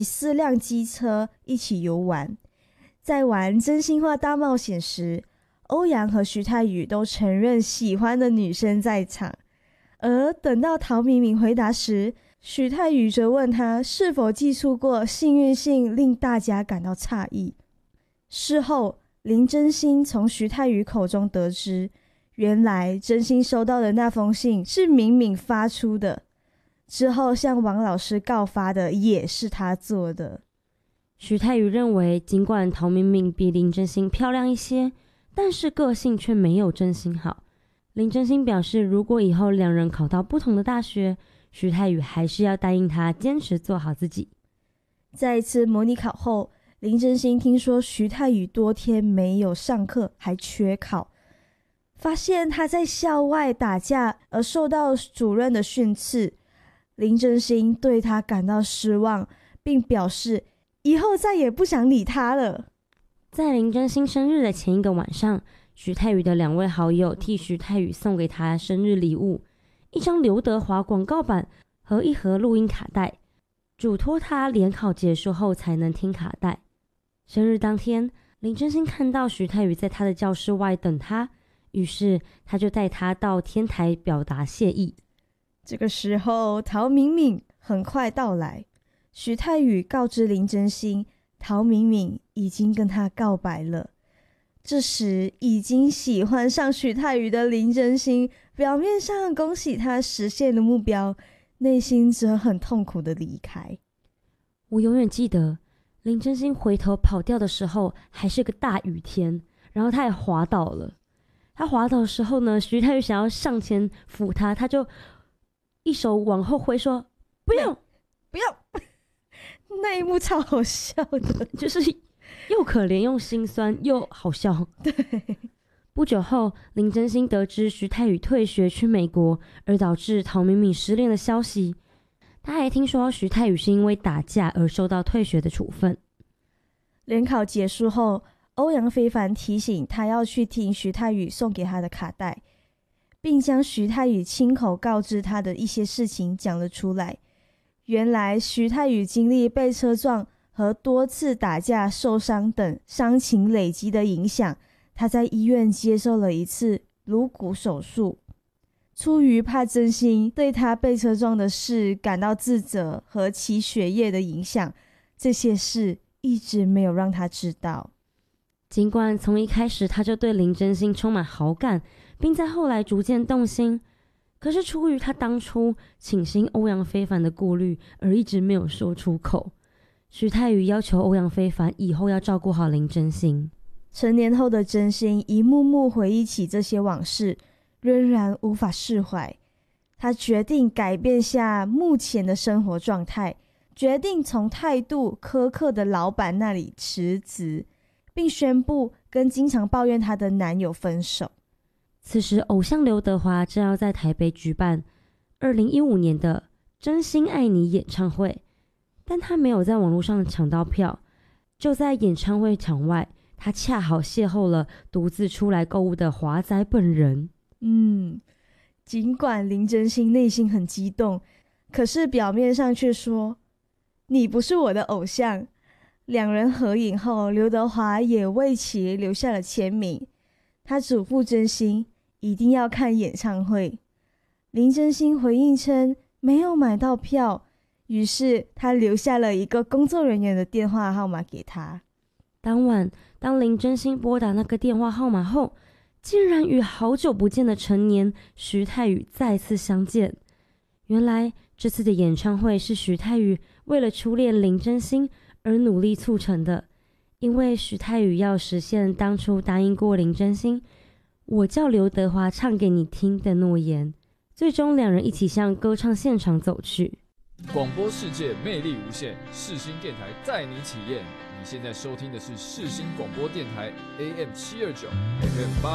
4辆机车一起游玩。在玩真心话大冒险时，欧阳和徐太宇都承认喜欢的女生在场，而等到陶明明回答时，徐太宇则问他是否寄出过幸运信，令大家感到诧异。事后，林真心从徐太宇口中得知，原来真心收到的那封信是敏敏发出的，之后向王老师告发的也是他做的。 徐太宇认为，尽管陶敏敏比林真心漂亮一些，但是个性却没有真心好。林真心表示，如果以后两人考到不同的大学，徐太宇还是要答应他坚持做好自己。 在一次模拟考后，林真心听说徐太宇多天没有上课，还缺考，发现他在校外打架而受到主任的训斥。林真心对他感到失望，并表示以后再也不想理他了。 在林真心生日的前一个晚上，徐太宇的2位好友替徐太宇送给他生日礼物，一张刘德华广告版和一盒录音卡带，嘱托他联考结束后才能听卡带。生日当天，林真心看到徐太宇在他的教室外等他，于是他就带他到天台表达谢意。 这个时候，陶敏敏很快到来，徐太宇告知林真心，陶敏敏已经跟他告白了。这时已经喜欢上徐太宇的林真心，表面上恭喜他实现了目标，内心则很痛苦的离开。 我永远记得林真心回头跑掉的时候还是个大雨天，然后他也滑倒了。他滑倒的时候呢，徐太宇想要上前扶他，他就一手往后挥说不要不要那一幕超好笑的， 就是又可怜又心酸又好笑。 对。 不久后，林真心得知徐太宇退学去美国，而导致陶敏敏失恋的消息。他还听说徐太宇是因为打架而受到退学的处分。 联考结束后，欧阳非凡提醒他要去听徐太宇送给他的卡带，并将徐太宇亲口告知他的一些事情讲了出来。原来徐太宇经历被车撞和多次打架受伤等伤情累积的影响，他在医院接受了一次颅骨手术。出于怕真心对他被车撞的事感到自责和其学业的影响，这些事一直没有让他知道。 尽管从一开始他就对林真心充满好感，并在后来逐渐动心，可是出于他当初倾心欧阳非凡的顾虑而一直没有说出口。徐太宇要求欧阳非凡以后要照顾好林真心。 成年后的真心一幕幕回忆起这些往事，仍然无法释怀。他决定改变下目前的生活状态，决定从态度苛刻的老板那里辞职，并宣布跟经常抱怨她的男友分手。 此时偶像刘德华正要在台北举办2015年的真心爱你演唱会，但他没有在网络上抢到票。就在演唱会场外，他恰好邂逅了独自出来购物的华仔本人。 尽管林真心内心很激动，可是表面上却说你不是我的偶像。两人合影后，刘德华也为其留下了签名。他嘱咐真心一定要看演唱会。林真心回应称没有买到票，于是他留下了一个工作人员的电话号码给他。 当晚，当林真心拨打那个电话号码后，竟然与好久不见的陈年徐太宇再次相见。原来这次的演唱会是徐太宇为了初恋林真心而努力促成的，因为徐太宇要实现当初答应过林真心我叫刘德华唱给你听的诺言。最终两人一起向歌唱现场走去。 广播世界魅力无限，世新电台带你体验。你现在收听的是世新广播电台 AM729 FM8